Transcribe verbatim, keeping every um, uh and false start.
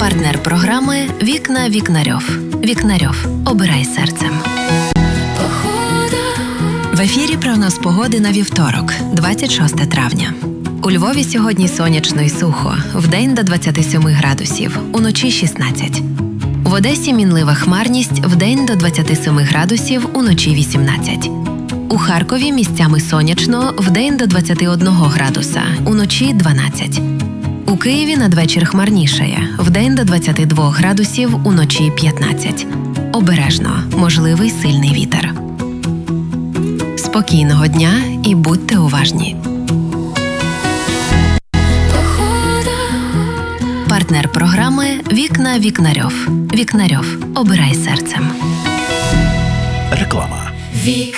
Партнер програми «Вікна Вікнарьов». Вікнарьов. Обирай серцем. В ефірі прогноз погоди на вівторок, двадцять шосте травня. У Львові сьогодні сонячно і сухо, вдень до двадцяти семи градусів, уночі шістнадцять. В Одесі мінлива хмарність, вдень до двадцяти семи градусів, уночі вісімнадцять. У Харкові місцями сонячно, вдень до двадцяти одного градуса, уночі дванадцять. У Києві надвечір хмарнішає, вдень до двадцяти двох градусів, уночі п'ятнадцять. Обережно, можливий сильний вітер. Спокійного дня і будьте уважні. Партнер програми «Вікна Вікнарьов». Вікнарьов. Обирай серцем. Реклама. Вікна